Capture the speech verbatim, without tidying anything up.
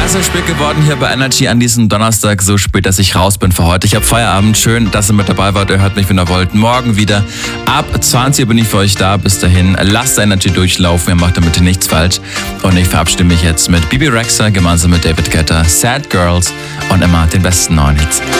so spät geworden hier bei Energy an diesem Donnerstag, so spät, dass ich raus bin für heute. Ich habe Feierabend, schön, dass ihr mit dabei wart, ihr hört mich, wenn ihr wollt. Morgen wieder ab zwanzig Uhr bin ich für euch da. Bis dahin, lasst Energy durchlaufen, ihr macht damit nichts falsch. Und ich verabschiede mich jetzt mit Bibi Rexha gemeinsam mit David Guetta, Sad Girls und immer den besten neuen Hits.